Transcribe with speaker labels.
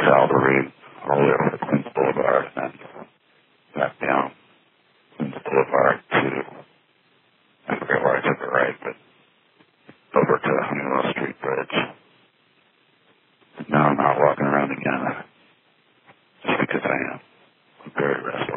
Speaker 1: Calvary all the way over to Queens Boulevard and then back down Queens Boulevard to, I forget where I took a right, but over to Honeywell Street Bridge. Now I'm out walking around again, just because I am very restless.